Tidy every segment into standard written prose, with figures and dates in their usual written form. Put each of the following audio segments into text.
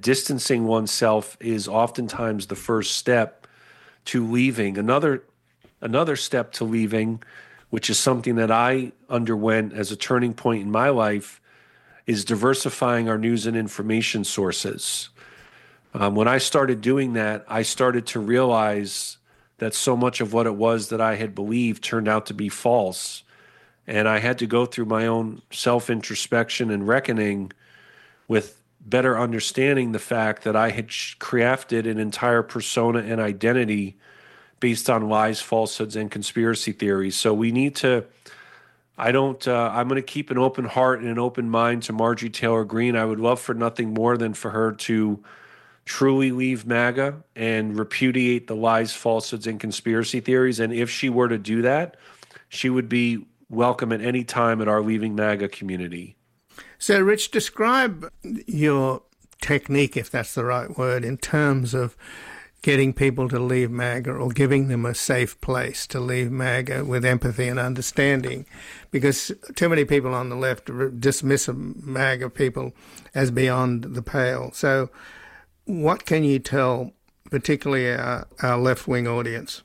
and distancing oneself is oftentimes the first step to leaving. Another step to leaving, which is something that I underwent as a turning point in my life, is diversifying our news and information sources. When I started doing that, I started to realize that so much of what it was that I had believed turned out to be false. And I had to go through my own self-introspection and reckoning with better understanding the fact that I had crafted an entire persona and identity based on lies, falsehoods, and conspiracy theories. So we need to, I'm going to keep an open heart and an open mind to Marjorie Taylor Greene. I would love for nothing more than for her to truly leave MAGA and repudiate the lies, falsehoods, and conspiracy theories. And if she were to do that, she would be welcome at any time at our Leaving MAGA community. So, Rich, describe your technique, if that's the right word, in terms of getting people to leave MAGA or giving them a safe place to leave MAGA with empathy and understanding, because too many people on the left dismiss MAGA people as beyond the pale. So what can you tell particularly our left-wing audience?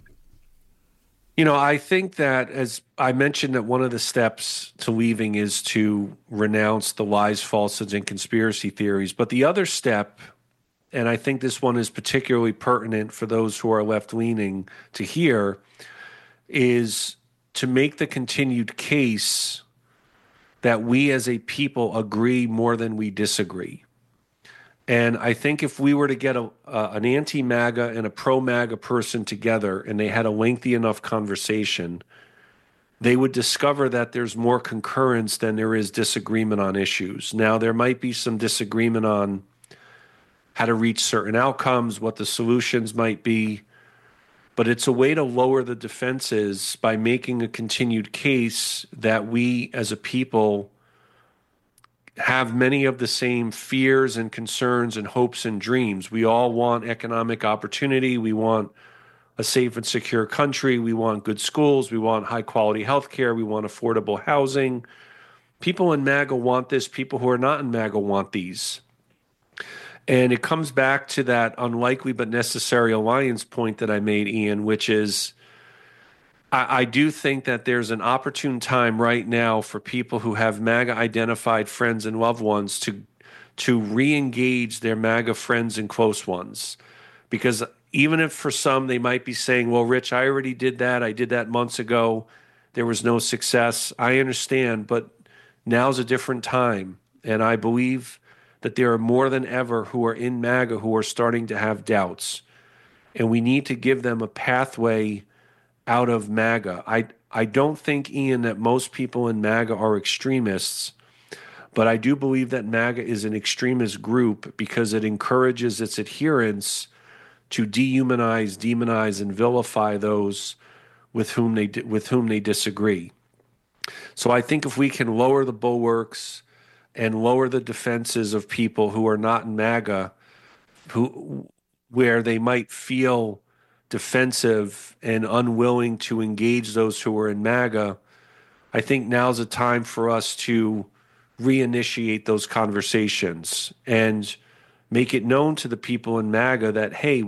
You know, I think that, as I mentioned, that one of the steps to leaving is to renounce the lies, falsehoods, and conspiracy theories. But the other step, and I think this one is particularly pertinent for those who are left-leaning to hear, is to make the continued case that we as a people agree more than we disagree. And I think if we were to get an anti-MAGA and a pro-MAGA person together and they had a lengthy enough conversation, they would discover that there's more concurrence than there is disagreement on issues. Now, there might be some disagreement on how to reach certain outcomes, what the solutions might be, but it's a way to lower the defenses by making a continued case that we as a people have many of the same fears and concerns and hopes and dreams. We all want economic opportunity. We want a safe and secure country. We want good schools. We want high quality healthcare. We want affordable housing. People in MAGA want this. People who are not in MAGA want these. And it comes back to that unlikely but necessary alliance point that I made, Ian, which is I do think that there's an opportune time right now for people who have MAGA-identified friends and loved ones to re-engage their MAGA friends and close ones. Because even if for some they might be saying, well, Rich, I already did that. I did that months ago. There was no success. I understand, but now's a different time. And I believe that there are more than ever who are in MAGA who are starting to have doubts. And we need to give them a pathway out of MAGA. I don't think, Ian, that most people in MAGA are extremists, but I do believe that MAGA is an extremist group because it encourages its adherents to dehumanize, demonize, and vilify those with whom they disagree. So I think if we can lower the bulwarks and lower the defenses of people who are not in MAGA, where they might feel defensive and unwilling to engage those who are in MAGA, I think now's a time for us to reinitiate those conversations and make it known to the people in MAGA that, hey,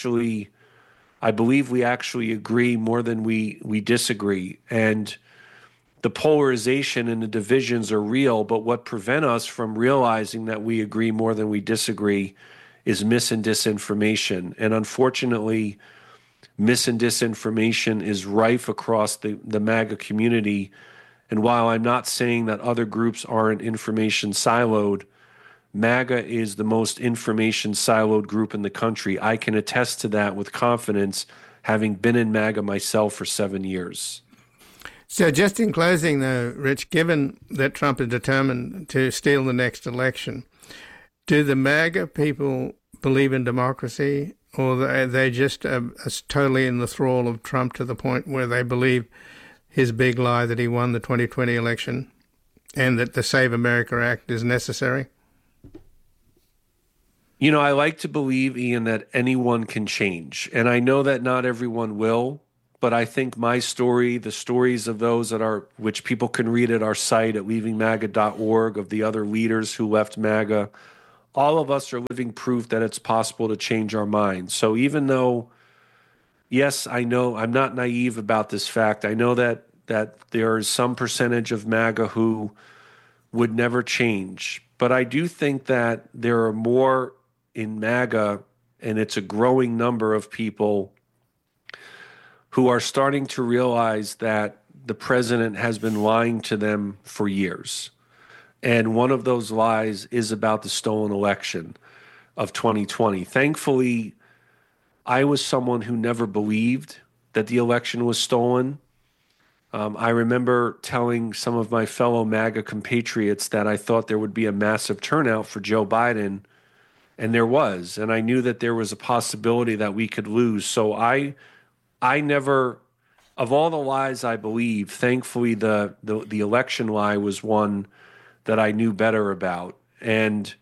I believe we actually agree more than we disagree. And the polarization and the divisions are real, but what prevent us from realizing that we agree more than we disagree is mis and disinformation. And unfortunately, mis and disinformation is rife across the MAGA community. And while I'm not saying that other groups aren't information siloed, MAGA is the most information siloed group in the country. I can attest to that with confidence, having been in MAGA myself for 7 years. So just in closing, though, Rich, given that Trump is determined to steal the next election, do the MAGA people believe in democracy, or are they just totally in the thrall of Trump to the point where they believe his big lie that he won the 2020 election and that the Save America Act is necessary? You know, I like to believe, Ian, that anyone can change. And I know that not everyone will, but I think my story, the stories of those which people can read at our site at leavingmaga.org, of the other leaders who left MAGA, all of us are living proof that it's possible to change our minds. So even though, yes, I know I'm not naive about this fact. I know that there is some percentage of MAGA who would never change. But I do think that there are more in MAGA, and it's a growing number of people who are starting to realize that the president has been lying to them for years. And one of those lies is about the stolen election of 2020. Thankfully, I was someone who never believed that the election was stolen. I remember telling some of my fellow MAGA compatriots that I thought there would be a massive turnout for Joe Biden, and there was. And I knew that there was a possibility that we could lose. So I never, of all the lies I believe, thankfully the election lie was one that I knew better about. And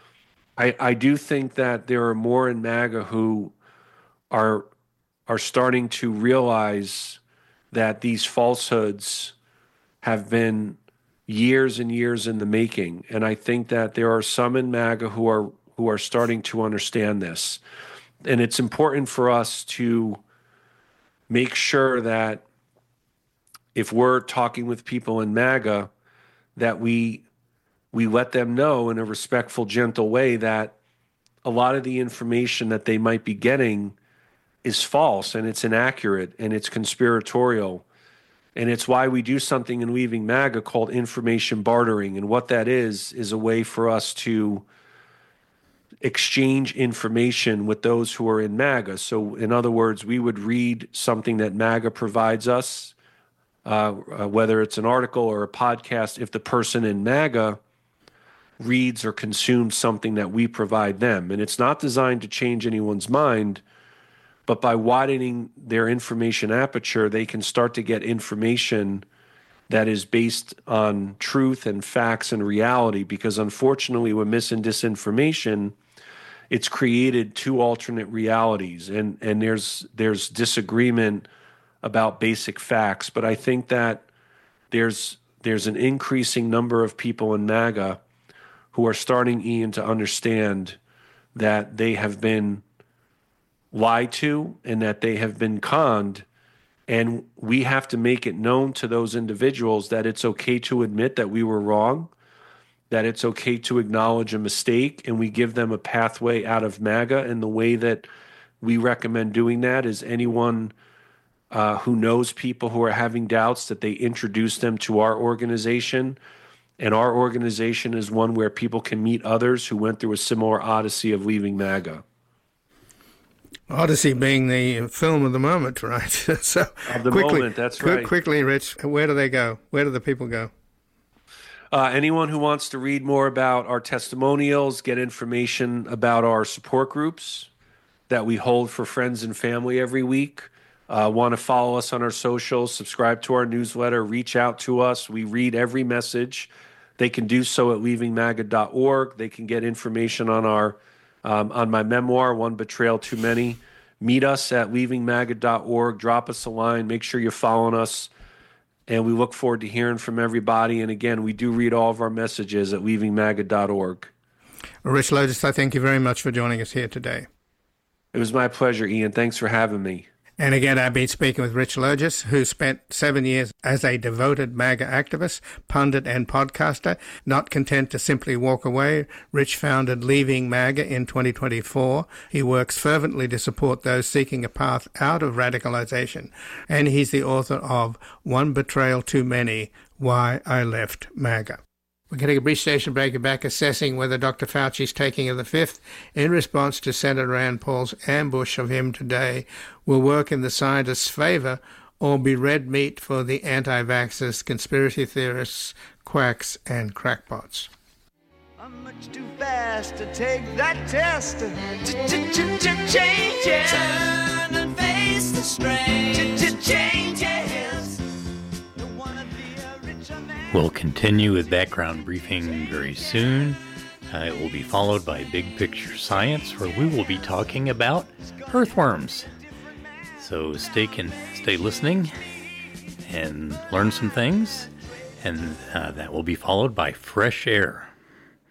I do think that there are more in MAGA who are starting to realize that these falsehoods have been years and years in the making. And I think that there are some in MAGA who are starting to understand this. And it's important for us to make sure that if we're talking with people in MAGA, that we let them know in a respectful, gentle way that a lot of the information that they might be getting is false, and it's inaccurate, and it's conspiratorial. And it's why we do something in Leaving MAGA called information bartering. And what that is a way for us to exchange information with those who are in MAGA. So in other words, we would read something that MAGA provides us, whether it's an article or a podcast, if the person in MAGA reads or consumes something that we provide them. And it's not designed to change anyone's mind, but by widening their information aperture, they can start to get information that is based on truth and facts and reality. Because unfortunately, with mis and disinformation, it's created two alternate realities, and there's disagreement about basic facts. But I think that there's an increasing number of people in MAGA who are starting, Ian, to understand that they have been lied to and that they have been conned. And we have to make it known to those individuals that it's okay to admit that we were wrong, that it's okay to acknowledge a mistake, and we give them a pathway out of MAGA. And the way that we recommend doing that is anyone who knows people who are having doubts, that they introduce them to our organization. And our organization is one where people can meet others who went through a similar odyssey of leaving MAGA. Odyssey being the film of the moment, right? So of the moment, that's right. Quickly, Rich, where do they go? Where do the people go? Anyone who wants to read more about our testimonials, get information about our support groups that we hold for friends and family every week, want to follow us on our socials, subscribe to our newsletter, reach out to us. We read every message. They can do so at leavingmaga.org. They can get information on our on my memoir, One Betrayal Too Many. Meet us at leavingmaga.org. Drop us a line. Make sure you're following us. And we look forward to hearing from everybody. And again, we do read all of our messages at leavingmaga.org. Well, Rich Logis, I thank you very much for joining us here today. It was my pleasure, Ian. Thanks for having me. And again, I've been speaking with Rich Logis, who spent 7 years as a devoted MAGA activist, pundit and podcaster. Not content to simply walk away, Rich founded Leaving MAGA in 2024. He works fervently to support those seeking a path out of radicalization. And he's the author of One Betrayal Too Many, Why I Left MAGA. We're getting a brief station break and back assessing whether Dr. Fauci's taking of the fifth in response to Senator Rand Paul's ambush of him today will work in the scientists' favor or be red meat for the anti-vaxxers, conspiracy theorists, quacks, and crackpots. I'm much too fast to take that test. Changes. Turn and face the strain. Changes. We'll continue with background briefing very soon. It will be followed by Big Picture Science, where we will be talking about earthworms. So stay listening and learn some things, and that will be followed by Fresh Air.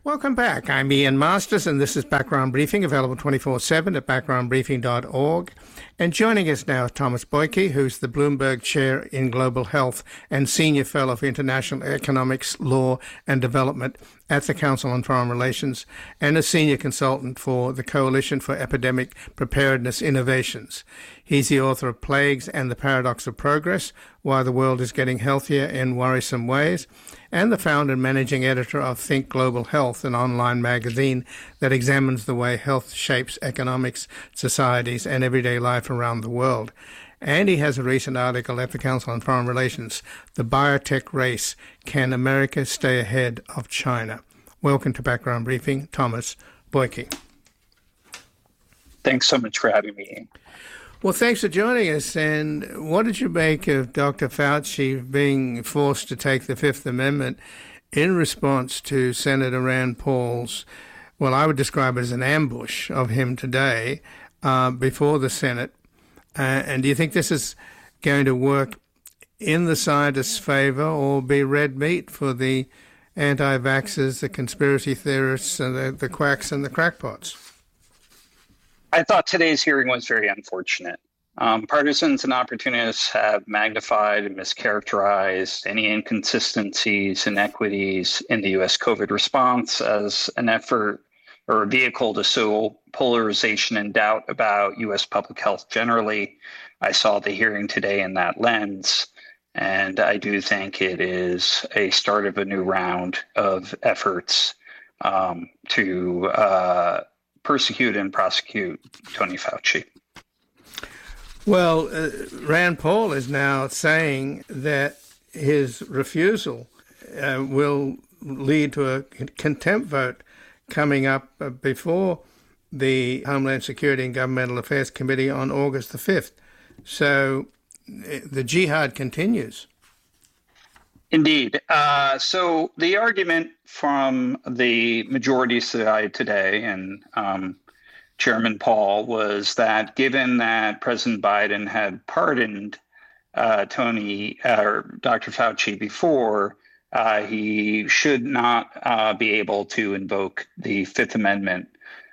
Welcome back. I'm Ian Masters, and this is Background Briefing, available 24/7 at backgroundbriefing.org. And joining us now is Thomas Boyke, who's the Bloomberg Chair in Global Health and Senior Fellow for International Economics, Law and Development at the Council on Foreign Relations, and a Senior Consultant for the Coalition for Epidemic Preparedness Innovations. He's the author of Plagues and the Paradox of Progress, Why the World is Getting Healthier in Worrisome Ways, and the founder and managing editor of Think Global Health, an online magazine that examines the way health shapes economics, societies, and everyday life around the world. And he has a recent article at the Council on Foreign Relations, The Biotech Race, Can America Stay Ahead of China? Welcome to Background Briefing, Thomas Boyke. Thanks so much for having me. Well, thanks for joining us. And what did you make of Dr. Fauci being forced to take the Fifth Amendment in response to Senator Rand Paul's, well, I would describe it as an ambush of him today before the Senate? And do you think this is going to work in the scientists' favor or be red meat for the anti-vaxxers, the conspiracy theorists, and the quacks and the crackpots? I thought today's hearing was very unfortunate. Partisans and opportunists have magnified and mischaracterized any inconsistencies, inequities in the U.S. COVID response as an effort or a vehicle to sow polarization and doubt about U.S. public health generally. I saw the hearing today in that lens, and I do think it is a start of a new round of efforts to persecute and prosecute Tony Fauci. Well, Rand Paul is now saying that his refusal will lead to a contempt vote coming up before the Homeland Security and Governmental Affairs Committee on August the 5th. So the jihad continues. Indeed. So the argument from the majority side today and Chairman Paul was that given that President Biden had pardoned Dr. Fauci before, he should not be able to invoke the Fifth Amendment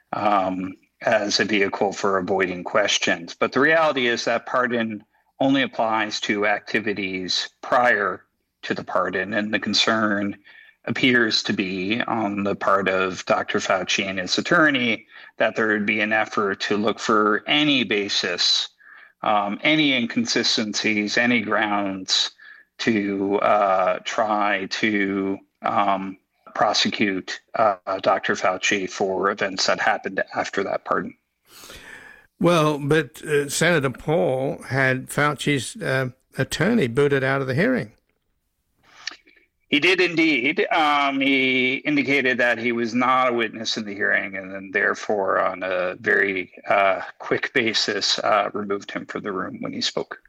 as a vehicle for avoiding questions. But the reality is that pardon only applies to activities prior to the pardon, and the concern appears to be on the part of Dr. Fauci and his attorney that there would be an effort to look for any basis, any inconsistencies, any grounds to try to prosecute Dr. Fauci for events that happened after that pardon. Well, but Senator Paul had Fauci's attorney booted out of the hearing. He did indeed. He indicated that he was not a witness in the hearing and then therefore on a very quick basis removed him from the room when he spoke.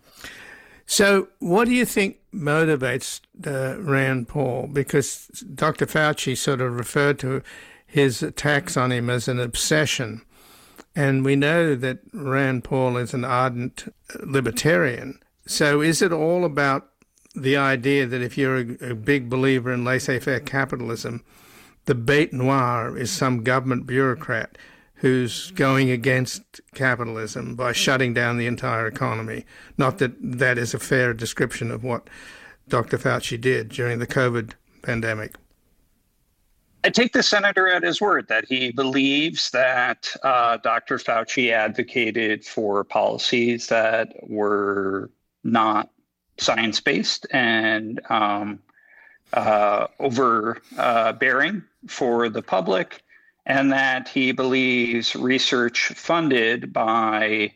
So what do you think motivates Rand Paul? Because Dr. Fauci sort of referred to his attacks on him as an obsession. And we know that Rand Paul is an ardent libertarian. So is it all about the idea that if you're a big believer in laissez-faire capitalism, the bête noire is some government bureaucrat who's going against capitalism by shutting down the entire economy? Not that that is a fair description of what Dr. Fauci did during the COVID pandemic. I take the senator at his word that he believes that Dr. Fauci advocated for policies that were not science-based and overbearing for the public, and that he believes research funded by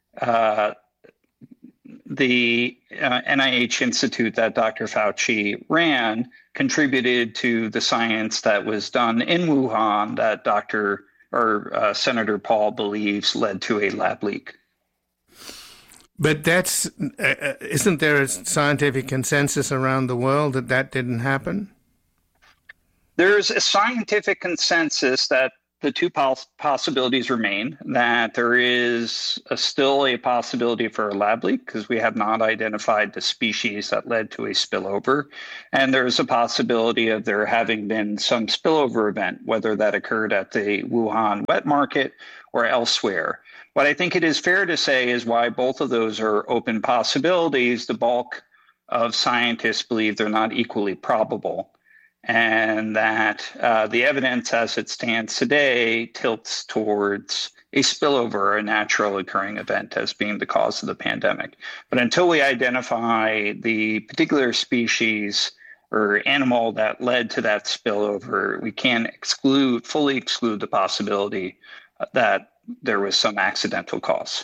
the NIH Institute that Dr. Fauci ran contributed to the science that was done in Wuhan that Senator Paul believes led to a lab leak. But isn't there a scientific consensus around the world that didn't happen? There's a scientific consensus that the two possibilities remain, that there is still a possibility for a lab leak because we have not identified the species that led to a spillover. And there's a possibility of there having been some spillover event, whether that occurred at the Wuhan wet market or elsewhere. What I think it is fair to say is why both of those are open possibilities, the bulk of scientists believe they're not equally probable, and that the evidence as it stands today tilts towards a spillover, a natural occurring event, as being the cause of the pandemic. But until we identify the particular species or animal that led to that spillover, we can't fully exclude the possibility that there was some accidental cause.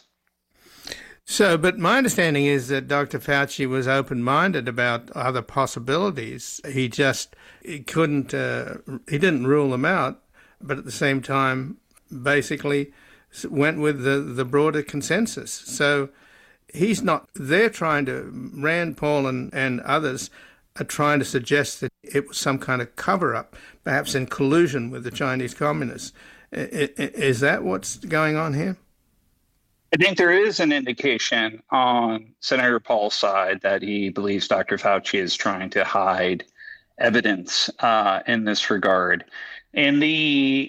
So, but my understanding is that Dr. Fauci was open-minded about other possibilities. He didn't rule them out, but at the same time, basically went with the broader consensus. So he's not, Rand Paul and others are trying to suggest that it was some kind of cover-up, perhaps in collusion with the Chinese communists. Is that what's going on here? I think there is an indication on Senator Paul's side that he believes Dr. Fauci is trying to hide evidence in this regard. In the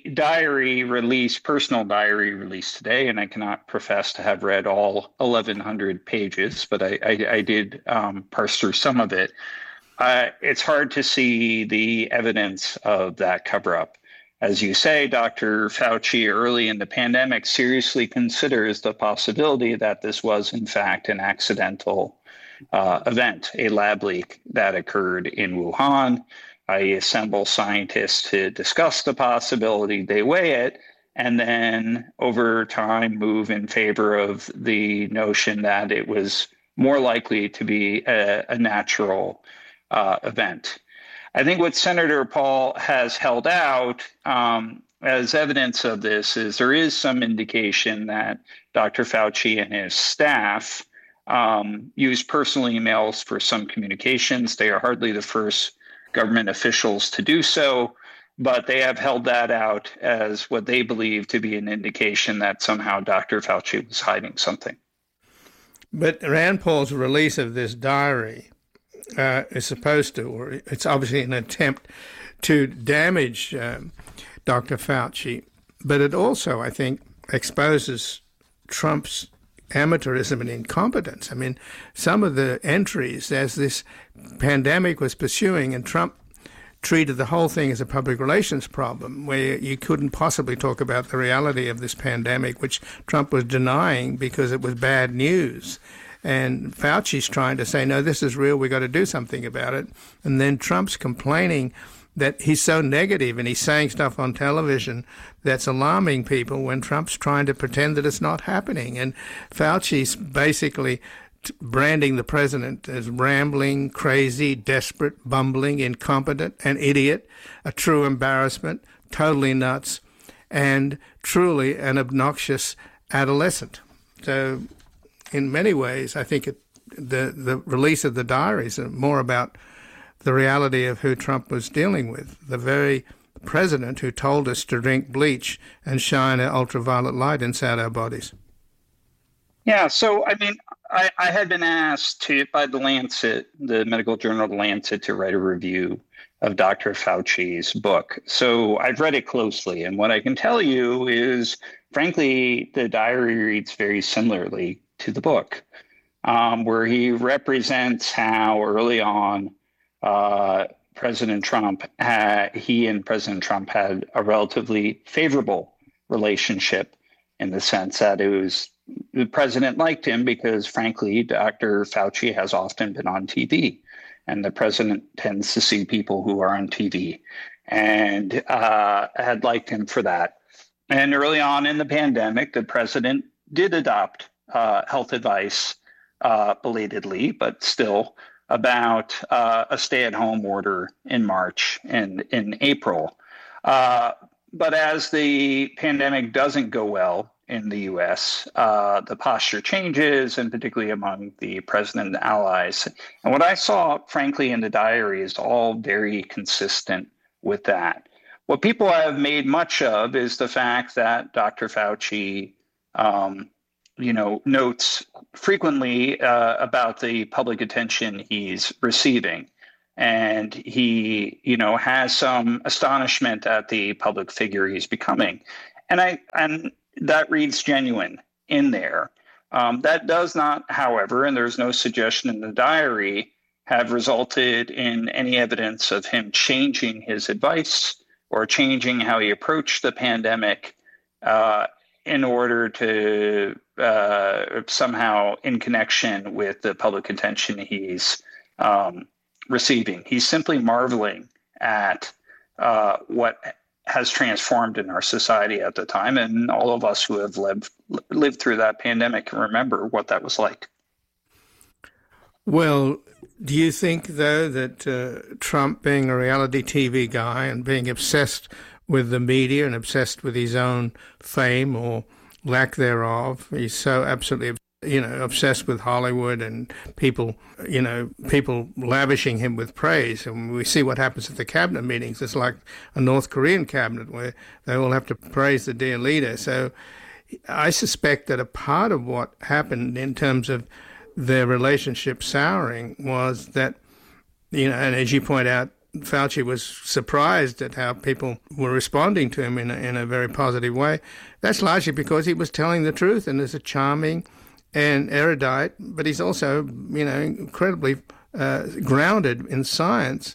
personal diary release today, and I cannot profess to have read all 1,100 pages, but I did parse through some of it. It's hard to see the evidence of that cover-up. As you say, Dr. Fauci early in the pandemic seriously considers the possibility that this was, in fact, an accidental event, a lab leak that occurred in Wuhan. I assemble scientists to discuss the possibility, they weigh it, and then over time move in favor of the notion that it was more likely to be a natural event. I think what Senator Paul has held out as evidence of this is there is some indication that Dr. Fauci and his staff use personal emails for some communications. They are hardly the first government officials to do so, but they have held that out as what they believe to be an indication that somehow Dr. Fauci was hiding something. But Rand Paul's release of this diary is supposed to, or it's obviously an attempt to damage Dr. Fauci, but it also, I think, exposes Trump's amateurism and incompetence. I mean, some of the entries as this pandemic was pursuing, and Trump treated the whole thing as a public relations problem where you couldn't possibly talk about the reality of this pandemic, which Trump was denying because it was bad news. And Fauci's trying to say, no, this is real, we've got to do something about it. And then Trump's complaining that he's so negative and he's saying stuff on television that's alarming people when Trump's trying to pretend that it's not happening. And Fauci's basically branding the president as rambling, crazy, desperate, bumbling, incompetent, an idiot, a true embarrassment, totally nuts, and truly an obnoxious adolescent. So in many ways, I think the release of the diaries are more about the reality of who Trump was dealing with, the very president who told us to drink bleach and shine an ultraviolet light inside our bodies. Yeah, so I mean, I had been asked by the Lancet, the medical journal The Lancet, to write a review of Dr. Fauci's book. So I've read it closely, and what I can tell you is, frankly, the diary reads very similarly to the book, where he represents how early on President Trump, he and President Trump had a relatively favorable relationship in the sense that the president liked him because, frankly, Dr. Fauci has often been on TV, and the president tends to see people who are on TV, and had liked him for that. And early on in the pandemic, the president did adopt health advice belatedly, but still, about a stay-at-home order in March and in April. But as the pandemic doesn't go well in the U.S., the posture changes, and particularly among the president and allies. And what I saw, frankly, in the diary is all very consistent with that. What people have made much of is the fact that Dr. Fauci, notes frequently about the public attention he's receiving. And he, has some astonishment at the public figure he's becoming. And that reads genuine in there. That does not, however, and there's no suggestion in the diary, have resulted in any evidence of him changing his advice or changing how he approached the pandemic in order to somehow in connection with the public attention he's receiving. He's simply marveling at what has transformed in our society at the time, and all of us who have lived through that pandemic can remember what that was like. Well, do you think, though, that Trump, being a reality TV guy and being obsessed with the media and obsessed with his own fame or lack thereof, he's so absolutely obsessed with Hollywood and people lavishing him with praise. And we see what happens at the cabinet meetings. It's like a North Korean cabinet where they all have to praise the dear leader. So I suspect that a part of what happened in terms of their relationship souring was that, and as you point out, Fauci was surprised at how people were responding to him in a very positive way. That's largely because he was telling the truth and is a charming and erudite, but he's also, incredibly grounded in science.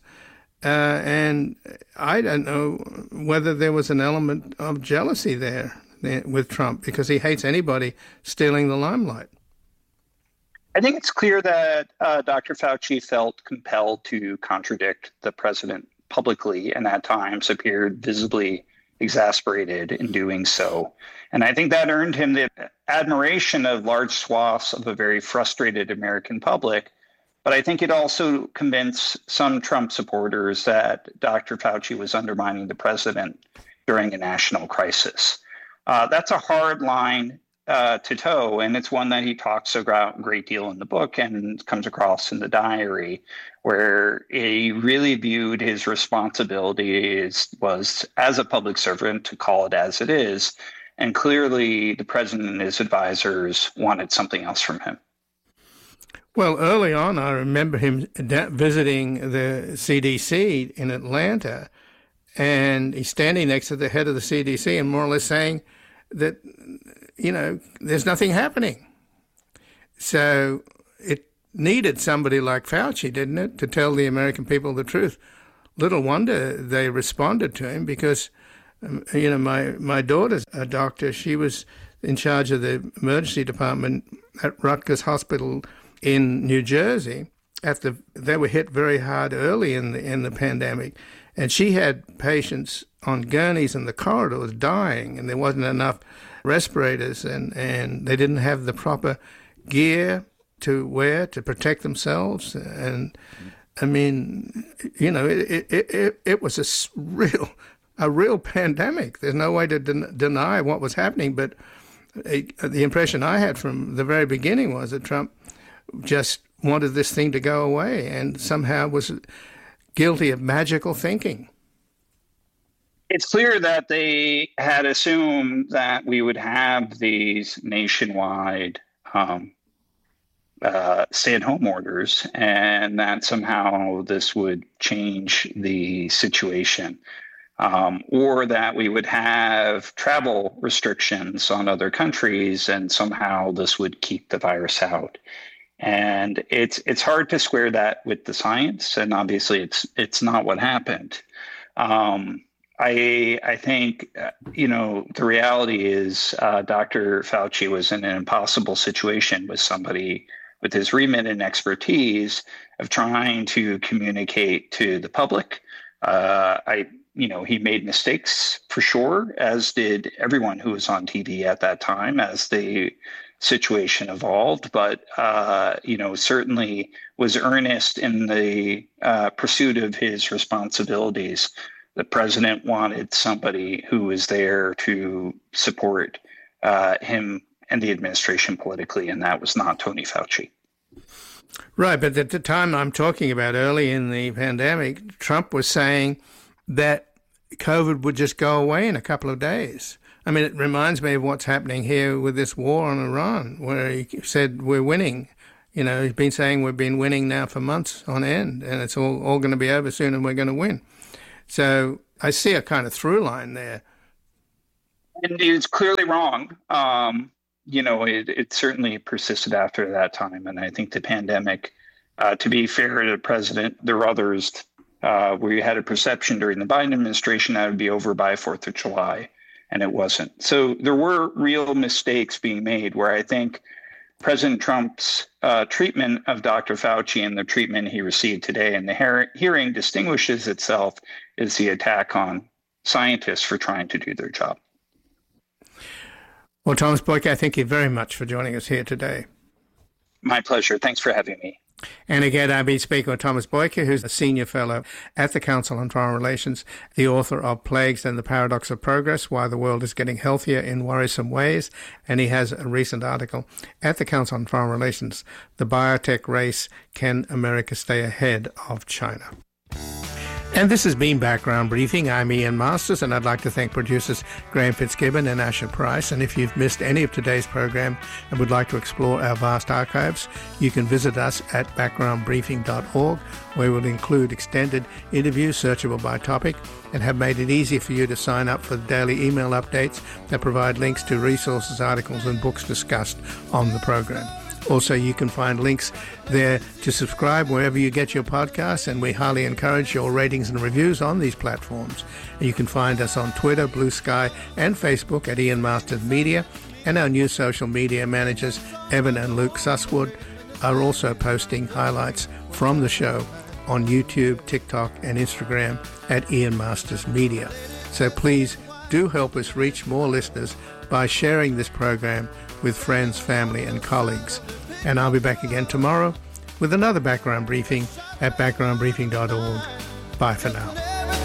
And I don't know whether there was an element of jealousy there with Trump, because he hates anybody stealing the limelight. I think it's clear that Dr. Fauci felt compelled to contradict the president publicly, and at times appeared visibly exasperated in doing so. And I think that earned him the admiration of large swaths of a very frustrated American public. But I think it also convinced some Trump supporters that Dr. Fauci was undermining the president during a national crisis. That's a hard line to toe, and it's one that he talks about a great deal in the book and comes across in the diary, where he really viewed his responsibility was as a public servant to call it as it is. And clearly the president and his advisors wanted something else from him. Well, early on, I remember him visiting the CDC in Atlanta, and he's standing next to the head of the CDC and more or less saying that, there's nothing happening. So it needed somebody like Fauci, didn't it, to tell the American people the truth. Little wonder they responded to him, because, my daughter's a doctor. She was in charge of the emergency department at Rutgers Hospital in New Jersey. They were hit very hard early in the pandemic, and she had patients on gurneys in the corridors dying, and there wasn't enough respirators, and they didn't have the proper gear to wear to protect themselves. And I mean, it was a real pandemic. There's no way to deny what was happening. But the impression I had from the very beginning was that Trump just wanted this thing to go away and somehow was guilty of magical thinking. It's clear that they had assumed that we would have these nationwide stay-at-home orders, and that somehow this would change the situation, or that we would have travel restrictions on other countries, and somehow this would keep the virus out. And it's hard to square that with the science, and obviously it's not what happened. I think, the reality is Dr. Fauci was in an impossible situation with somebody with his remit and expertise of trying to communicate to the public. He made mistakes for sure, as did everyone who was on TV at that time as the situation evolved, but, certainly was earnest in the pursuit of his responsibilities. The president wanted somebody who was there to support him and the administration politically, and that was not Tony Fauci. Right, but at the time I'm talking about, early in the pandemic, Trump was saying that COVID would just go away in a couple of days. I mean, it reminds me of what's happening here with this war on Iran, where he said we're winning. You know, he's been saying we've been winning now for months on end, and it's all going to be over soon and we're going to win. So I see a kind of through line there. And it's clearly wrong. It certainly persisted after that time. And I think the pandemic, to be fair to the president, there were others. We had a perception during the Biden administration that it would be over by 4th of July, and it wasn't. So there were real mistakes being made where I think President Trump's treatment of Dr. Fauci and the treatment he received today in the hearing distinguishes itself as the attack on scientists for trying to do their job. Well, Thomas Boyka, thank you very much for joining us here today. My pleasure. Thanks for having me. And again, I've been speaking with Thomas Boyka, who's a senior fellow at the Council on Foreign Relations, the author of Plagues and the Paradox of Progress, Why the World is Getting Healthier in Worrisome Ways. And he has a recent article at the Council on Foreign Relations, The Biotech Race, Can America Stay Ahead of China? And this has been Background Briefing. I'm Ian Masters, and I'd like to thank producers Graham Fitzgibbon and Asher Price. And if you've missed any of today's program and would like to explore our vast archives, you can visit us at backgroundbriefing.org, where we'll include extended interviews searchable by topic and have made it easy for you to sign up for the daily email updates that provide links to resources, articles, and books discussed on the program. Also, you can find links there to subscribe wherever you get your podcasts, and we highly encourage your ratings and reviews on these platforms. And you can find us on Twitter, Blue Sky, and Facebook at Ian Masters Media, and our new social media managers, Evan and Luke Susswood, are also posting highlights from the show on YouTube, TikTok, and Instagram at Ian Masters Media. So please do help us reach more listeners by sharing this program with friends, family, and colleagues. And I'll be back again tomorrow with another background briefing at backgroundbriefing.org. Bye for now.